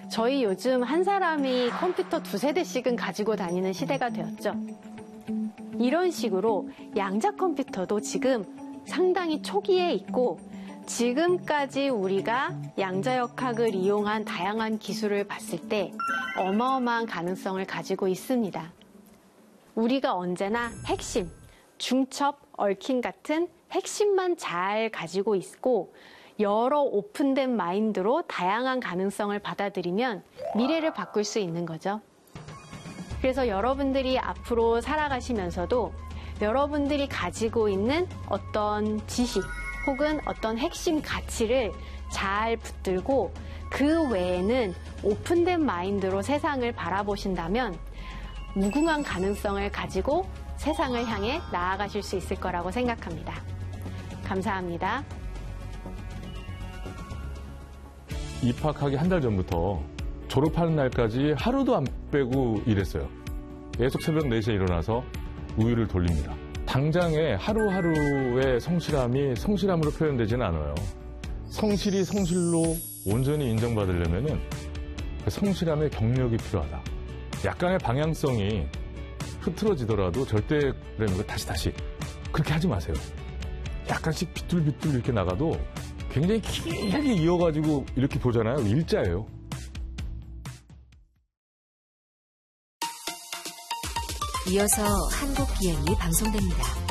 저희 요즘 한 사람이 컴퓨터 2~3대씩은 가지고 다니는 시대가 되었죠. 이런 식으로 양자 컴퓨터도 지금 상당히 초기에 있고 지금까지 우리가 양자역학을 이용한 다양한 기술을 봤을 때 어마어마한 가능성을 가지고 있습니다. 우리가 언제나 핵심, 중첩, 얽힘 같은 핵심만 잘 가지고 있고 여러 오픈된 마인드로 다양한 가능성을 받아들이면 미래를 바꿀 수 있는 거죠. 그래서 여러분들이 앞으로 살아가시면서도 여러분들이 가지고 있는 어떤 지식 혹은 어떤 핵심 가치를 잘 붙들고 그 외에는 오픈된 마인드로 세상을 바라보신다면 무궁한 가능성을 가지고 세상을 향해 나아가실 수 있을 거라고 생각합니다. 감사합니다. 입학하기 한 달 전부터 졸업하는 날까지 하루도 안 빼고 일했어요. 계속 새벽 4시에 일어나서 우유를 돌립니다. 당장의 하루하루의 성실함이 성실함으로 표현되지는 않아요. 성실이 성실로 온전히 인정받으려면 그 성실함의 경력이 필요하다. 약간의 방향성이 흐트러지더라도 절대 그러는 거 다시 그렇게 하지 마세요. 약간씩 비뚤비뚤 이렇게 나가도 굉장히 길게 이어가지고 이렇게 보잖아요. 일자예요. 이어서 한국 비행이 방송됩니다.